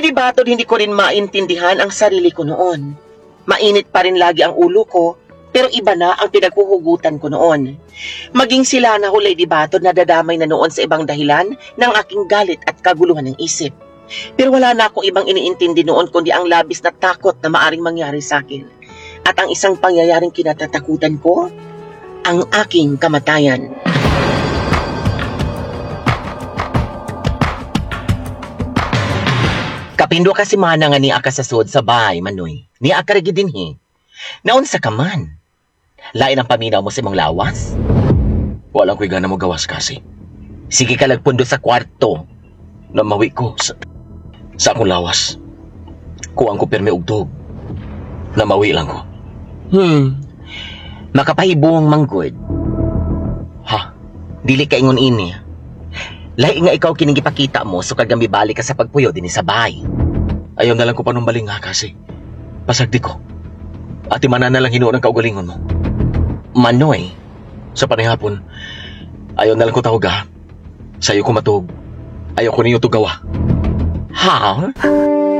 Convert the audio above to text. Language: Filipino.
Lady Batod, hindi ko rin maintindihan ang sarili ko noon. Mainit pa rin lagi ang ulo ko, pero iba na ang pinaghuhugutan ko noon. Maging sila na ho, Lady Batod, nadadamay na noon sa ibang dahilan ng aking galit at kaguluhan ng isip. Pero wala na akong ibang iniintindi noon kundi ang labis na takot na maaring mangyari sa akin. At ang isang pangyayaring kinatatakutan ko, ang aking kamatayan. Kapindo kasi mana nga ni akasasod sa bahay, Manoy. Ni akarigi din hi. Naon sa kaman. Lain ang paminaw mo sa imong lawas? Walang ko'y gana mo gawas kasi. Sige ka lagpundo sa kwarto. Namawi ko sa akong lawas. Kuwang ko perme ugtog. Namawi lang ko. Makapahibong manggod. Ha? Dili ka ingon ini. Lahi nga ikaw kining gipakita mo so kagami balik ka sa pagpuyo din sa bahay. Ayaw na lang ko panumbaling nga kasi. Pasagdi ko. Ati mana na lang hinuon ang kaugalingon mo. Manoy, Sa panihapon, ayaw na lang ko tawag ha. Sa'yo ko matug. Ayaw ko ninyo tugawa. ha?